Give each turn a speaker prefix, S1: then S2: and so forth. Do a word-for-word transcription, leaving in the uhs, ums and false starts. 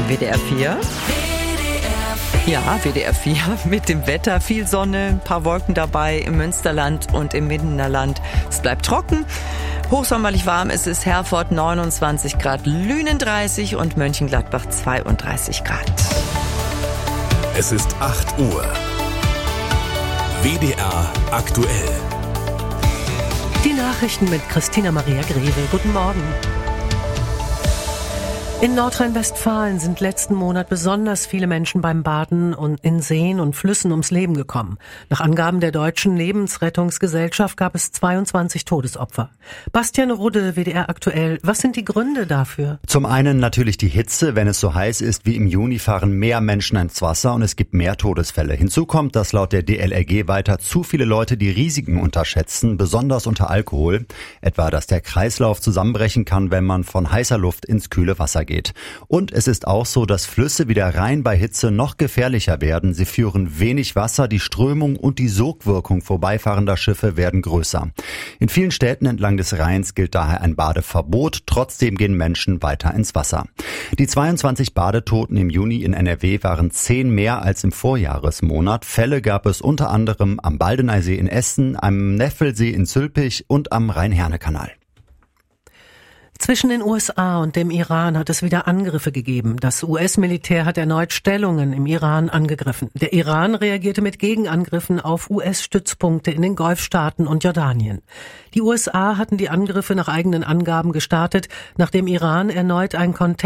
S1: W D R vier. Ja, W D R vier mit dem Wetter. Viel Sonne, ein paar Wolken dabei im Münsterland und im Mindenerland. Es bleibt trocken. Hochsommerlich warm ist es Herford neunundzwanzig Grad, Lünen dreißig und Mönchengladbach zweiunddreißig Grad.
S2: Es ist acht Uhr. W D R aktuell.
S3: Die Nachrichten mit Christina Maria Greve. Guten Morgen. In Nordrhein-Westfalen sind letzten Monat besonders viele Menschen beim Baden und in Seen und Flüssen ums Leben gekommen. Nach Angaben der Deutschen Lebensrettungsgesellschaft gab es zweiundzwanzig Todesopfer. Bastian Rudde, W D R aktuell. Was sind die Gründe dafür?
S4: Zum einen natürlich die Hitze. Wenn es so heiß ist wie im Juni, fahren mehr Menschen ins Wasser und es gibt mehr Todesfälle. Hinzu kommt, dass laut der D L R G weiter zu viele Leute die Risiken unterschätzen, besonders unter Alkohol. Etwa, dass der Kreislauf zusammenbrechen kann, wenn man von heißer Luft ins kühle Wasser geht. Geht. Und es ist auch so, dass Flüsse wie der Rhein bei Hitze noch gefährlicher werden. Sie führen wenig Wasser, die Strömung und die Sogwirkung vorbeifahrender Schiffe werden größer. In vielen Städten entlang des Rheins gilt daher ein Badeverbot. Trotzdem gehen Menschen weiter ins Wasser. Die zweiundzwanzig Badetoten im Juni in N R W waren zehn mehr als im Vorjahresmonat. Fälle gab es unter anderem am Baldeneysee in Essen, am Neffelsee in Zülpich und am Rhein-Herne-Kanal.
S3: Zwischen den U S A und dem Iran hat es wieder Angriffe gegeben. Das U S-Militär hat erneut Stellungen im Iran angegriffen. Der Iran reagierte mit Gegenangriffen auf U S-Stützpunkte in den Golfstaaten und Jordanien. Die U S A hatten die Angriffe nach eigenen Angaben gestartet, nachdem Iran erneut ein Container